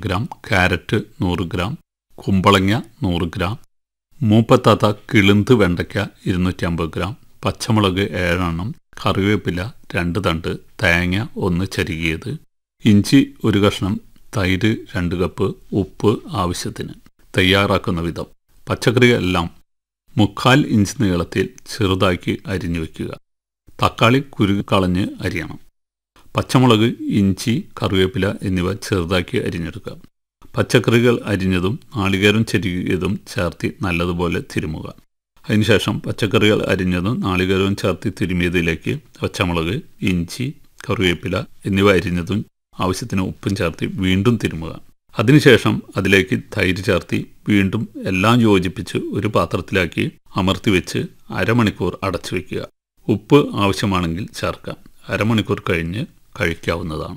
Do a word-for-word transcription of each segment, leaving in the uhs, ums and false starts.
Gram, carrot നൂറ് gram, കുമ്പളങ്ങ നൂറ് ഗ്രാം, മൂപ്പത്താത്ത കിളുന്ത് വെണ്ടയ്ക്ക ഇരുന്നൂറ്റി അമ്പത് ഗ്രാം, പച്ചമുളക് ഏഴെണ്ണം, കറിവേപ്പില രണ്ട് തണ്ട്, തേങ്ങ ഒന്ന് ചരുകിയത്, ഇഞ്ചി ഒരു കഷ്ണം, തൈര് രണ്ട് കപ്പ്, ഉപ്പ് ആവശ്യത്തിന്. തയ്യാറാക്കുന്ന വിധം: പച്ചക്കറിയെല്ലാം മുക്കാൽ ഇഞ്ച് നീളത്തിൽ ചെറുതാക്കി അരിഞ്ഞു വയ്ക്കുക. തക്കാളി കുരു കളഞ്ഞ് അരിയണം. പച്ചമുളക്, ഇഞ്ചി, കറിവേപ്പില എന്നിവ ചെറുതാക്കി അരിഞ്ഞെടുക്കുക. പച്ചക്കറികൾ അരിഞ്ഞതും നാളികേരം ചെരുകിയതും ചേർത്തി നല്ലതുപോലെ തിരുമുക. അതിനുശേഷം പച്ചക്കറികൾ അരിഞ്ഞതും നാളികേരവും ചേർത്തി തിരുമിയതിലേക്ക് പച്ചമുളക്, ഇഞ്ചി, കറിവേപ്പില എന്നിവ അരിഞ്ഞതും ആവശ്യത്തിന് ഉപ്പും ചേർത്തി വീണ്ടും തിരുമുക. അതിനുശേഷം അതിലേക്ക് തൈര് ചേർത്തി വീണ്ടും എല്ലാം യോജിപ്പിച്ച് ഒരു പാത്രത്തിലാക്കി അമർത്തി വെച്ച് അരമണിക്കൂർ അടച്ചു വയ്ക്കുക. ഉപ്പ് ആവശ്യമാണെങ്കിൽ ചേർക്കാം. അരമണിക്കൂർ കഴിഞ്ഞ് കഴിക്കാവുന്നതാണ്.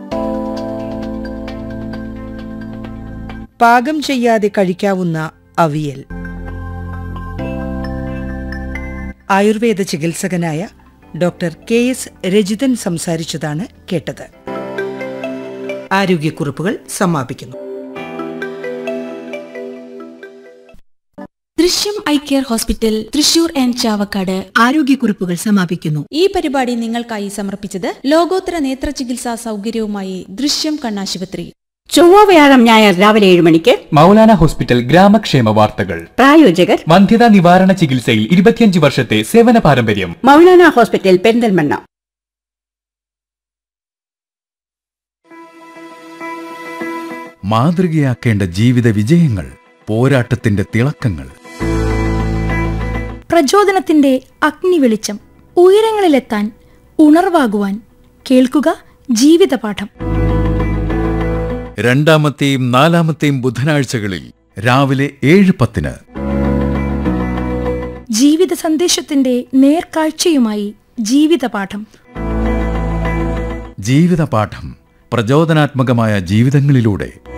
പാകം ചെയ്യാതെ കഴിക്കാവുന്ന avial. Ayurveda ചികിത്സകനായ doctor K S Rajithan സംസാരിച്ചതാണ് കേട്ടത്. ആരോഗ്യക്കുറിപ്പുകൾ സമാപിക്കുന്നു. ദൃശ്യം eye care hospital Thrissur and Chavakkad ആരോഗ്യക്കുറിപ്പുകൾ സമാപിക്കുന്നു. ഈ പരിപാടി നിങ്ങൾക്കായി സമർപ്പിച്ചത് ലോകോത്തര നേത്ര ചികിത്സാ സൗകര്യവുമായി ദൃശ്യം കണ്ണാശുപത്രി. ചൊവ്വ വ്യാഴം ഞായർ രാവിലെ ഏഴ് മണിക്ക് മൗലാന ഹോസ്പിറ്റൽ ഗ്രാമക്ഷേമ വാർത്തകൾ. പ്രായോജകർ വന്ധ്യതാ നിവാരണ ചികിത്സയിൽ ഇരുപത്തിയഞ്ച് വർഷത്തെ സേവന പാരമ്പര്യം. മൗലാന ഹോസ്പിറ്റൽ പെരിന്തൽമണ്ണ. മാതൃകയാക്കേണ്ട ജീവിത വിജയങ്ങൾ, പോരാട്ടത്തിന്റെ തിളക്കങ്ങൾ, പ്രചോദനത്തിന്റെ അഗ്നി വെളിച്ചം, ഉയരങ്ങളിലെത്താൻ ഉണർവാകുവാൻ കേൾക്കുക ജീവിതപാഠം. രണ്ടാമത്തെയും നാലാമത്തെയും ബുധനാഴ്ചകളിൽ രാവിലെ ഏഴ് പത്തിന് ജീവിത സന്ദേശത്തിന്റെ നേർക്കാഴ്ചയുമായി ജീവിതപാഠം. ജീവിതപാഠം പ്രചോദനാത്മകമായ ജീവിതങ്ങളിലൂടെ